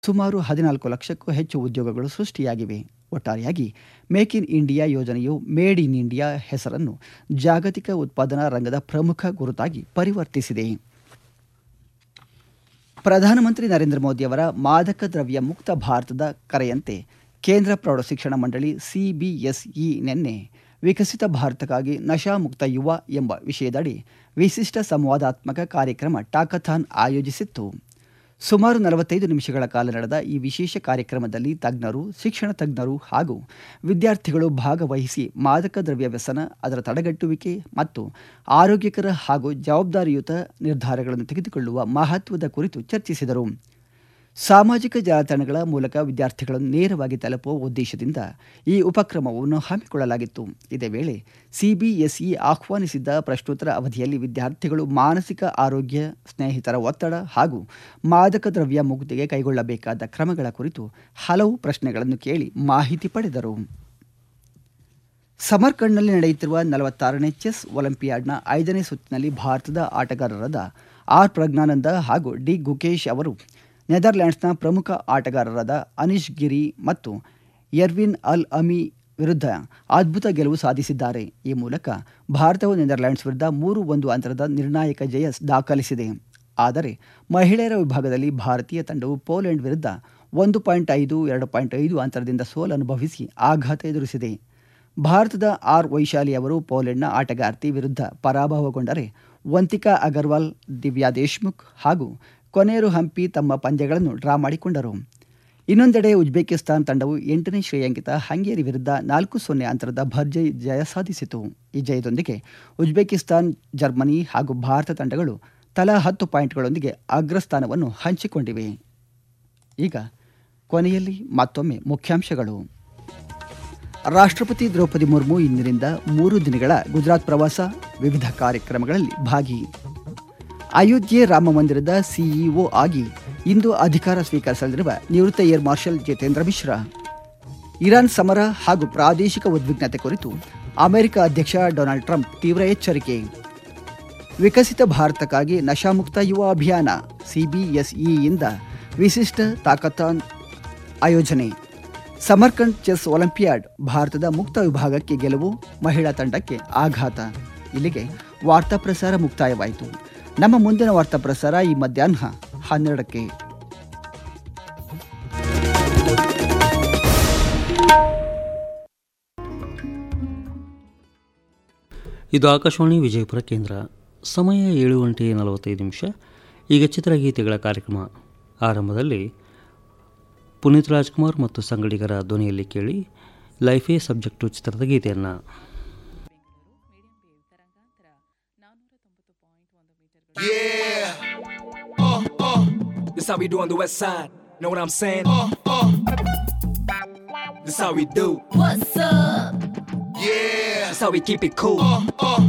ಸುಮಾರು 14 ಲಕ್ಷಕ್ಕೂ ಹೆಚ್ಚು ಉದ್ಯೋಗಗಳು ಸೃಷ್ಟಿಯಾಗಿವೆ. ಒಟ್ಟಾರೆಯಾಗಿ ಮೇಕ್ ಇನ್ ಇಂಡಿಯಾ ಯೋಜನೆಯು ಮೇಡ್ ಇನ್ ಇಂಡಿಯಾ ಹೆಸರನ್ನು ಜಾಗತಿಕ ಉತ್ಪಾದನಾ ರಂಗದ ಪ್ರಮುಖ ಗುರುತಾಗಿ ಪರಿವರ್ತಿಸಿದೆ. ಪ್ರಧಾನಮಂತ್ರಿ ನರೇಂದ್ರ ಮೋದಿಯವರ ಮಾದಕ ದ್ರವ್ಯ ಮುಕ್ತ ಭಾರತದ ಕರೆಯಂತೆ ಕೇಂದ್ರ ಪ್ರೌಢಶಿಕ್ಷಣ ಮಂಡಳಿ ಸಿಬಿಎಸ್ಇ ನಿನ್ನೆ ವಿಕಸಿತ ಭಾರತಕ್ಕಾಗಿ ನಶಾಮುಕ್ತ ಯುವ ಎಂಬ ವಿಷಯದಡಿ ವಿಶಿಷ್ಟ ಸಂವಾದಾತ್ಮಕ ಕಾರ್ಯಕ್ರಮ ಟಾಕಥಾನ್ ಆಯೋಜಿಸಿತ್ತು. ಸುಮಾರು 45 ನಿಮಿಷಗಳ ಕಾಲ ನಡೆದ ಈ ವಿಶೇಷ ಕಾರ್ಯಕ್ರಮದಲ್ಲಿ ತಜ್ಞರು, ಶಿಕ್ಷಣ ತಜ್ಞರು ಹಾಗೂ ವಿದ್ಯಾರ್ಥಿಗಳು ಭಾಗವಹಿಸಿ ಮಾದಕ ದ್ರವ್ಯ ವ್ಯಸನ, ಅದರ ತಡೆಗಟ್ಟುವಿಕೆ ಮತ್ತು ಆರೋಗ್ಯಕರ ಹಾಗೂ ಜವಾಬ್ದಾರಿಯುತ ನಿರ್ಧಾರಗಳನ್ನು ತೆಗೆದುಕೊಳ್ಳುವ ಮಹತ್ವದ ಕುರಿತು ಚರ್ಚಿಸಿದರು. ಸಾಮಾಜಿಕ ಜಾಲತಾಣಗಳ ಮೂಲಕ ವಿದ್ಯಾರ್ಥಿಗಳನ್ನು ನೇರವಾಗಿ ತಲುಪುವ ಉದ್ದೇಶದಿಂದ ಈ ಉಪಕ್ರಮವನ್ನು ಹಮ್ಮಿಕೊಳ್ಳಲಾಗಿತ್ತು. ಇದೇ ವೇಳೆ ಸಿಬಿಎಸ್ಇ ಆಹ್ವಾನಿಸಿದ್ದ ಪ್ರಶ್ನೋತ್ತರ ಅವಧಿಯಲ್ಲಿ ವಿದ್ಯಾರ್ಥಿಗಳು ಮಾನಸಿಕ ಆರೋಗ್ಯ, ಸ್ನೇಹಿತರ ಒತ್ತಡ ಹಾಗೂ ಮಾದಕ ದ್ರವ್ಯ ಮುಕ್ತಿಗೆ ಕೈಗೊಳ್ಳಬೇಕಾದ ಕ್ರಮಗಳ ಕುರಿತು ಹಲವು ಪ್ರಶ್ನೆಗಳನ್ನು ಕೇಳಿ ಮಾಹಿತಿ ಪಡೆದರು. ಸಮರ್ಕಂಡ್ನಲ್ಲಿ ನಡೆಯುತ್ತಿರುವ 46ನೇ ಚೆಸ್ ಒಲಿಂಪಿಯಾಡ್ನ 5ನೇ ಸುತ್ತಿನಲ್ಲಿ ಭಾರತದ ಆಟಗಾರರಾದ ಆರ್ ಪ್ರಜ್ಞಾನಂದ ಹಾಗೂ ಡಿ ಗುಕೇಶ್ ಅವರು ನೆದರ್ಲ್ಯಾಂಡ್ಸ್ನ ಪ್ರಮುಖ ಆಟಗಾರರಾದ ಅನಿಶ್ ಗಿರಿ ಮತ್ತು ಎರ್ವಿನ್ ಅಲ್ ಅಮಿ ವಿರುದ್ಧ ಅದ್ಭುತ ಗೆಲುವು ಸಾಧಿಸಿದ್ದಾರೆ. ಈ ಮೂಲಕ ಭಾರತವು ನೆದರ್ಲ್ಯಾಂಡ್ಸ್ ವಿರುದ್ಧ 3-1 ಅಂತರದ ನಿರ್ಣಾಯಕ ಜಯ ದಾಖಲಿಸಿದೆ. ಆದರೆ ಮಹಿಳೆಯರ ವಿಭಾಗದಲ್ಲಿ ಭಾರತೀಯ ತಂಡವು ಪೋಲೆಂಡ್ ವಿರುದ್ಧ 1.5, 2.5 ಅಂತರದಿಂದ ಸೋಲನುಭವಿಸಿ ಆಘಾತ ಎದುರಿಸಿದೆ. ಭಾರತದ ಆರ್ ವೈಶಾಲಿ ಅವರು ಪೋಲೆಂಡ್ನ ಆಟಗಾರ್ತಿ ವಿರುದ್ಧ ಪರಾಭವಗೊಂಡರೆ ವಂತಿಕಾ ಅಗರ್ವಾಲ್, ದಿವ್ಯಾ ದೇಶ್ಮುಖ್ ಹಾಗೂ ಕೊನೇರು ಹಂಪಿ ತಮ್ಮ ಪಂದ್ಯಗಳನ್ನು ಡ್ರಾ ಮಾಡಿಕೊಂಡರು. ಇನ್ನೊಂದೆಡೆ ಉಜ್ಬೇಕಿಸ್ತಾನ್ ತಂಡವು 8ನೇ ಶ್ರೇಯಾಂಕಿತ ಹಂಗೇರಿ ವಿರುದ್ಧ 4-0 ಅಂತರದ ಭರ್ಜರಿ ಜಯ ಸಾಧಿಸಿತು. ಈ ಜಯದೊಂದಿಗೆ ಉಜ್ಬೇಕಿಸ್ತಾನ್, ಜರ್ಮನಿ ಹಾಗೂ ಭಾರತ ತಂಡಗಳು ತಲಾ 10 ಪಾಯಿಂಟ್ಗಳೊಂದಿಗೆ ಅಗ್ರಸ್ಥಾನವನ್ನು ಹಂಚಿಕೊಂಡಿವೆ. ಈಗ ಕೊನೆಯಲ್ಲಿ ಮತ್ತೊಮ್ಮೆ ಮುಖ್ಯಾಂಶಗಳು. ರಾಷ್ಟ್ರಪತಿ ದ್ರೌಪದಿ ಮುರ್ಮು ಇಂದಿನಿಂದ 3 ದಿನಗಳ ಗುಜರಾತ್ ಪ್ರವಾಸ, ವಿವಿಧ ಕಾರ್ಯಕ್ರಮಗಳಲ್ಲಿ ಭಾಗಿ. ಅಯೋಧ್ಯೆ ರಾಮ ಮಂದಿರದ ಸಿಇಒ ಆಗಿ ಇಂದು ಅಧಿಕಾರ ಸ್ವೀಕರಿಸಲಿರುವ ನಿವೃತ್ತ air marshal Jitendra Mishra. Iran ಸಮರ ಹಾಗೂ ಪ್ರಾದೇಶಿಕ ಉದ್ವಿಗ್ನತೆ ಕುರಿತು ಅಮೆರಿಕ ಅಧ್ಯಕ್ಷ ಡೊನಾಲ್ಡ್ ಟ್ರಂಪ್ ತೀವ್ರ ಎಚ್ಚರಿಕೆ. ವಿಕಸಿತ ಭಾರತಕ್ಕಾಗಿ ನಶಾಮುಕ್ತ ಯುವ ಅಭಿಯಾನ, ಸಿಬಿಎಸ್ಇಯಿಂದ ವಿಶಿಷ್ಟ ತಾಕಥಾನ್ ಆಯೋಜನೆ. ಸಮರ್ಕಂಡ್ ಚೆಸ್ ಒಲಿಂಪಿಯಾಡ್, ಭಾರತದ ಮುಕ್ತ ವಿಭಾಗಕ್ಕೆ ಗೆಲುವು, ಮಹಿಳಾ ತಂಡಕ್ಕೆ ಆಘಾತ. ಇಲ್ಲಿಗೆ ವಾರ್ತಾ ಪ್ರಸಾರ ಮುಕ್ತಾಯವಾಯಿತು. ನಮ್ಮ ಮುಂದಿನ ವಾರ್ತಾ ಪ್ರಸಾರ ಈ ಮಧ್ಯಾಹ್ನ 12ಕ್ಕೆ. ಇದು ಆಕಾಶವಾಣಿ ವಿಜಯಪುರ ಕೇಂದ್ರ. ಸಮಯ 7:45. ಈಗ ಚಿತ್ರಗೀತೆಗಳ ಕಾರ್ಯಕ್ರಮ. ಆರಂಭದಲ್ಲಿ ಪುನೀತ್ ರಾಜ್ಕುಮಾರ್ ಮತ್ತು ಸಂಗಡಿಗರ ಧ್ವನಿಯಲ್ಲಿ ಕೇಳಿ ಲೈಫೇ ಸಬ್ಜೆಕ್ಟು ಚಿತ್ರದ ಗೀತೆಯನ್ನು. Yeah, this how we do on the west side. Know what I'm saying? This how we do. What's up? Yeah, this how we keep it cool.